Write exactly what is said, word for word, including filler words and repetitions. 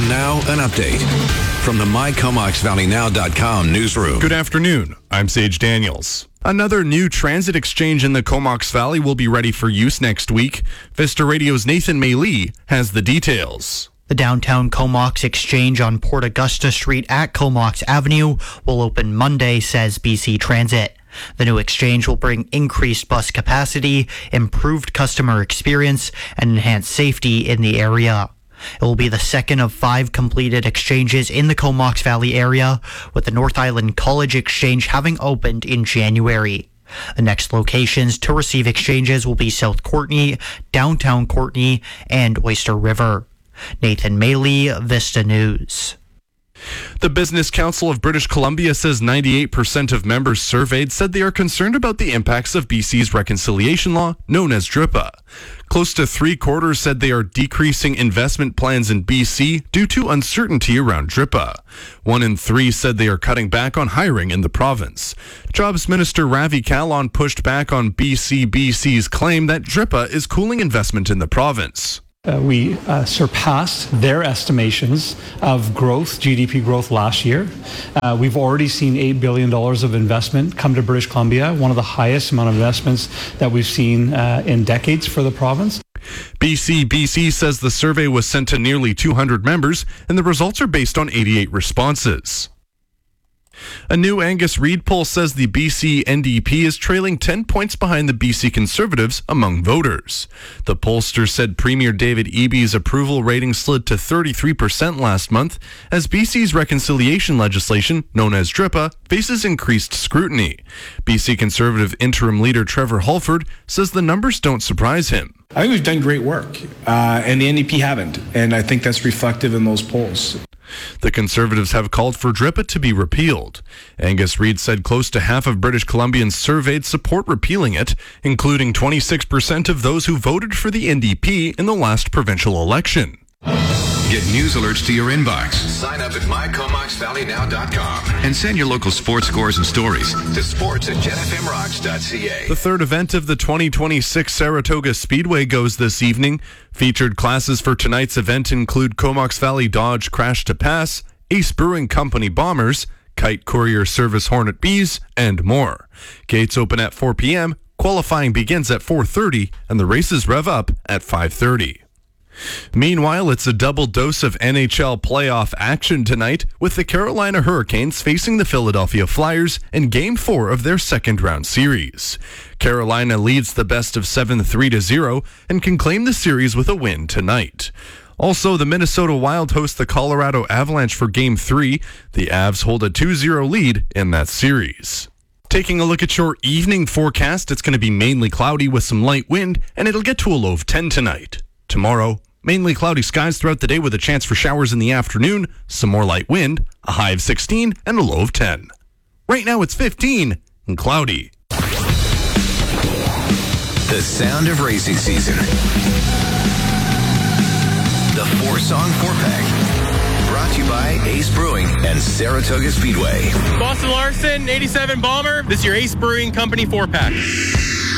And now, an update from the My Comox Valley Now dot com newsroom. Good afternoon. I'm Sage Daniels. Another new transit exchange in the Comox Valley will be ready for use next week. Vista Radio's Nathan Maylee has the details. The downtown Comox Exchange on Port Augusta Street at Comox Avenue will open Monday, says B C Transit. The new exchange will bring increased bus capacity, improved customer experience, and enhanced safety in the area. It will be the second of five completed exchanges in the Comox Valley area, with the North Island College Exchange having opened in January. The next locations to receive exchanges will be South Courtenay, Downtown Courtenay, and Oyster River. Nathan Maylee, Vista News. The Business Council of British Columbia says ninety-eight percent of members surveyed said they are concerned about the impacts of B C's reconciliation law, known as DRIPA. Close to three quarters said they are decreasing investment plans in B C due to uncertainty around DRIPA. One in three said they are cutting back on hiring in the province. Jobs Minister Ravi Kahlon pushed back on B C B C's claim that DRIPA is cooling investment in the province. Uh, we uh, surpassed their estimations of growth, G D P growth last year. Uh, we've already seen eight billion dollars of investment come to British Columbia, one of the highest amount of investments that we've seen uh, in decades for the province. B C B C says the survey was sent to nearly two hundred members, and the results are based on eighty-eight responses. A new Angus Reid poll says the B C N D P is trailing ten points behind the B C Conservatives among voters. The pollster said Premier David Eby's approval rating slid to thirty-three percent last month as B C's reconciliation legislation, known as DRIPA, faces increased scrutiny. B C Conservative interim leader Trevor Holford says the numbers don't surprise him. I think we've done great work, uh, and the N D P haven't, and I think that's reflective in those polls. The Conservatives have called for DRIPA to be repealed. Angus Reid said close to half of British Columbians surveyed support repealing it, including twenty-six percent of those who voted for the N D P in the last provincial election. Get news alerts to your inbox. Sign up at My Comox Valley Now dot com and send your local sports scores and stories to sports at Gen F M rocks dot C A. The third event of the twenty twenty-six Saratoga Speedway goes this evening. Featured classes for tonight's event include Comox Valley Dodge Crash to Pass, Ace Brewing Company Bombers, Kite Courier Service Hornet Bees, and more. Gates open at four p.m., qualifying begins at four thirty, and the races rev up at five thirty. Meanwhile, it's a double dose of N H L playoff action tonight, with the Carolina Hurricanes facing the Philadelphia Flyers in Game four of their second-round series. Carolina leads the best of seven three to zero and can claim the series with a win tonight. Also, the Minnesota Wild host the Colorado Avalanche for Game three. The Avs hold a two zero lead in that series. Taking a look at your evening forecast, it's going to be mainly cloudy with some light wind, and it'll get to a low of ten tonight. Tomorrow, mainly cloudy skies throughout the day with a chance for showers in the afternoon, some more light wind, a high of sixteen, and a low of ten. Right now it's fifteen and cloudy. The sound of racing season. The four-song four-pack. Brought to you by Ace Brewing and Saratoga Speedway. Boston Larson, eighty-seven Bomber. This is your Ace Brewing Company four-pack.